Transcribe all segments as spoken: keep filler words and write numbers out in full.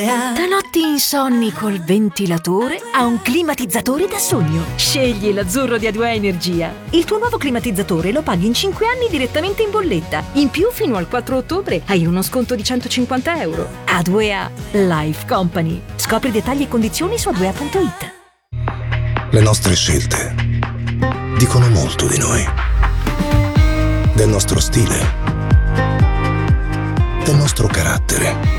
Da notti insonni col ventilatore a un climatizzatore da sogno. Scegli l'azzurro di A due A Energia. Il tuo nuovo climatizzatore lo paghi in cinque anni direttamente in bolletta. In più, fino al quattro ottobre hai uno sconto di centocinquanta euro. A due A Life Company. Scopri dettagli e condizioni su a due a punto it. Le nostre scelte dicono molto di noi. Del nostro stile. Del nostro carattere.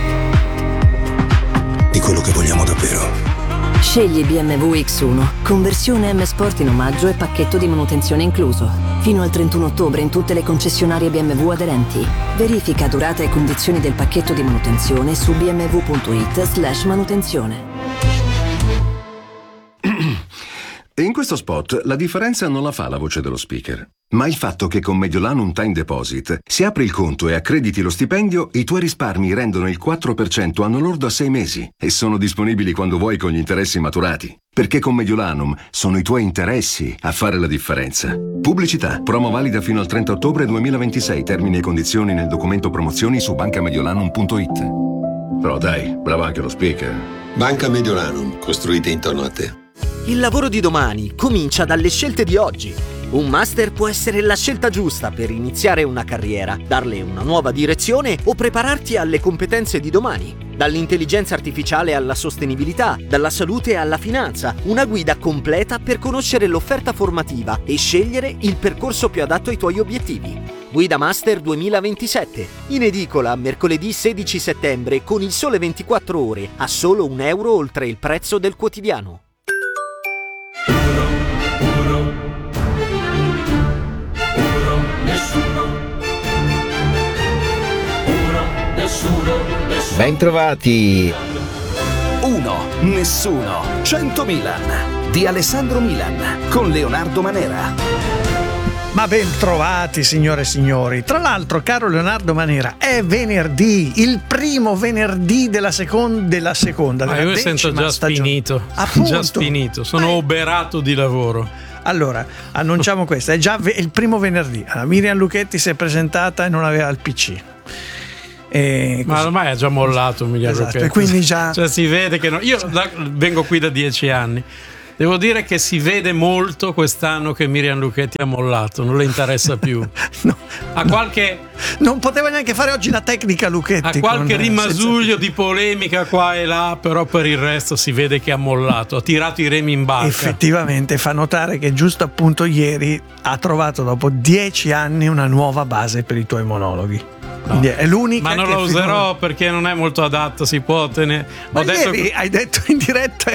Di quello che vogliamo davvero. Scegli B M W X uno, conversione M Sport in omaggio e pacchetto di manutenzione incluso. Fino al trentuno ottobre in tutte le concessionarie B M W aderenti. Verifica durata e condizioni del pacchetto di manutenzione su bmw.it slash manutenzione. In questo spot la differenza non la fa la voce dello speaker, ma il fatto che con Mediolanum Time Deposit, se apri il conto e accrediti lo stipendio, i tuoi risparmi rendono il quattro per cento anno lordo a sei mesi e sono disponibili quando vuoi con gli interessi maturati. Perché con Mediolanum sono i tuoi interessi a fare la differenza. Pubblicità. Promo valida fino al trenta ottobre duemilaventisei. Termini e condizioni nel documento promozioni su banca mediolanum punto it. Però dai, bravo anche lo speaker. Banca Mediolanum, costruite intorno a te. Il lavoro di domani comincia dalle scelte di oggi. Un master può essere la scelta giusta per iniziare una carriera, darle una nuova direzione o prepararti alle competenze di domani. Dall'intelligenza artificiale alla sostenibilità, dalla salute alla finanza, una guida completa per conoscere l'offerta formativa e scegliere il percorso più adatto ai tuoi obiettivi. Guida Master duemilaventisette, in edicola mercoledì sedici settembre con il Sole ventiquattro Ore a solo un euro oltre il prezzo del quotidiano. Bentrovati. Uno, nessuno, cento Milan di Alessandro Milan con Leonardo Manera. Ma ben trovati signore e signori. Tra l'altro, caro Leonardo Manera, è venerdì, il primo venerdì della seconda della seconda. Ma della io mi sento già stagione. sfinito. Appunto. Già sfinito, sono eh. oberato di lavoro. Allora, annunciamo questo, è già ve- il primo venerdì. Allora, Miriam Lucchetti si è presentata e non aveva il P C. E ma ormai è già mollato Miriam esatto, Lucchetti. E quindi già cioè si vede che no. Io da, vengo qui da dieci anni. Devo dire che si vede molto quest'anno che Miriam Lucchetti ha mollato, non le interessa più. no, ha qualche non poteva neanche fare oggi la tecnica Lucchetti. Ha qualche con, rimasuglio senza... di polemica qua e là, però per il resto si vede che ha mollato, ha tirato i remi in barca. Effettivamente fa notare che giusto appunto ieri ha trovato dopo dieci anni una nuova base per i tuoi monologhi. No. È l'unica. Ma non che la userò figura... perché non è molto adatta, si può tenere. Ma Ho detto ieri hai detto in diretta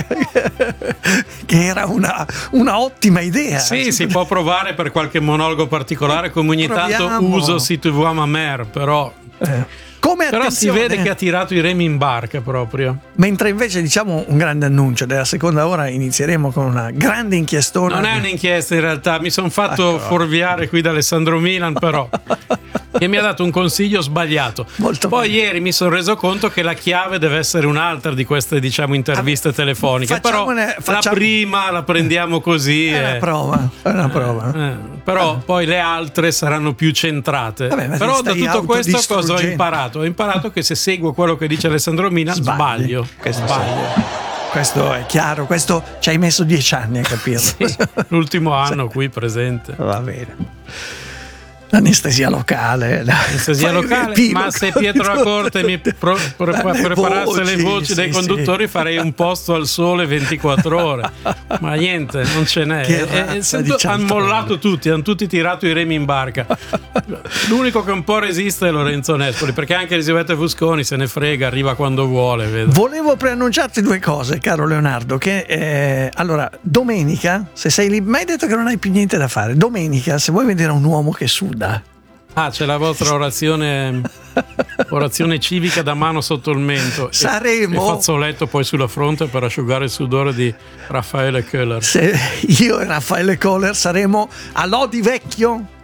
che era una, una ottima idea. Sì, si può provare per qualche monologo particolare, come ogni Proviamo. tanto uso Si tu vois ma mère, però eh. Come però si vede che ha tirato i remi in barca proprio. Mentre invece diciamo un grande annuncio della seconda ora, inizieremo con una grande inchiestona. Non è un'inchiesta in realtà, mi sono fatto ecco. fuorviare qui da Alessandro Milan, però che mi ha dato un consiglio sbagliato. Molto Poi bene. Ieri mi sono reso conto che la chiave deve essere un'altra di queste, diciamo, interviste ah, telefoniche. facciamone, però facciamo... la prima la prendiamo così. È e... una prova, è una prova. Eh, eh, però ah. poi le altre saranno più centrate. Vabbè, però da tutto questo cosa ho imparato? Ho imparato che se seguo quello che dice Alessandro Milan sbaglio. Questo sbaglio. Sì. Questo è chiaro, questo ci hai messo dieci anni a capirlo. Sì, l'ultimo anno qui presente. Va bene. L'anestesia locale, l'anestesia locale, ma se Pietro Accorte mi pro, pro, preparasse voci, le voci sì, dei conduttori sì. farei un posto al Sole ventiquattro ore, ma niente, non ce n'è. E, sento, hanno mollato tutti, hanno tutti tirato i remi in barca. L'unico che un po' resiste è Lorenzo Nespoli, perché anche Elisabetta Fusconi se ne frega, arriva quando vuole. Vedo. Volevo preannunciarti due cose, caro Leonardo, che eh, allora domenica, se sei lì, mi hai detto che non hai più niente da fare, domenica se vuoi vedere un uomo che suda. Ah, c'è la vostra orazione orazione civica da mano sotto il mento. Saremo e, e fazzoletto poi sulla fronte per asciugare il sudore di Raffaele Köhler. Se io e Raffaele Köhler saremo a Lodi Vecchio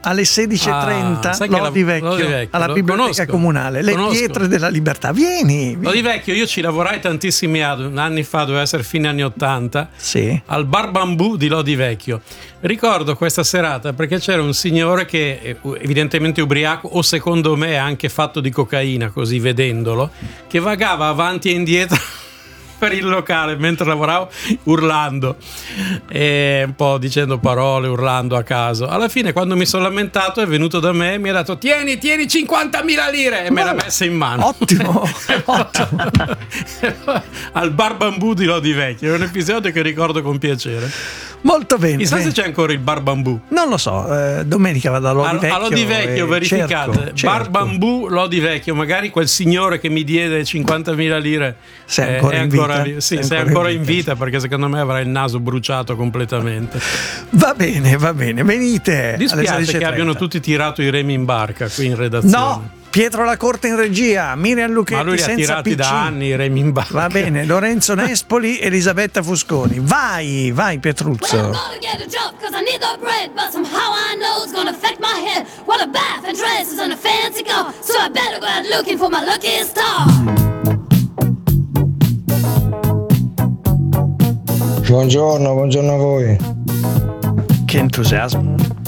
alle sedici e trenta, Ah, sai che la- Lodi Vecchio, Lodi Vecchio, alla lo biblioteca conosco, comunale, le conosco. pietre della libertà. Vieni, vieni. Lodi Vecchio, io ci lavorai tantissimi anni anni fa, doveva essere fine anni ottanta, Sì. al Bar Bambù di Lodi Vecchio. Ricordo questa serata perché c'era un signore che eh, evidentemente ubriaco, o secondo me anche fatto di cocaina, così vedendolo, che vagava avanti e indietro per il locale mentre lavoravo, urlando e un po' dicendo parole, urlando a caso. Alla fine, quando mi sono lamentato, è venuto da me e mi ha detto: tieni, tieni cinquantamila lire, e me l'ha messa in mano. Ottimo, ottimo. Al Bar Bambù di Lodi Vecchio. È un episodio che ricordo con piacere. Molto bene. Chissà bene. se c'è ancora il Bar Bambù. Non lo so, eh, domenica vado a Lodi A, Vecchio. a Lodi Vecchio, e verificate. cerco, cerco. Bar Bambù, Lodi Vecchio. Magari quel signore che mi diede cinquantamila lire Sei eh, ancora è in ancora, vita? lì. Sì, Sei sei ancora ancora in in vita. vita, perché secondo me avrà il naso bruciato completamente. Va bene, va bene, venite. alle Dispiace sedici e che trenta. abbiano tutti tirato i remi in barca qui in redazione. No, Pietro La Corte in regia, Miriam Lucchetti Ma lui li ha senza tirati P C. da anni i remi in barca. Va bene, Lorenzo Nespoli, Elisabetta Fusconi. Vai, vai Pietruzzo. Well, I'm gonna get a job cause I need the bread, but somehow I know it's gonna affect my head. What a bath and dresses and a fancy car, so I better go out looking for my lucky star. Buongiorno, buongiorno a voi. Che entusiasmo.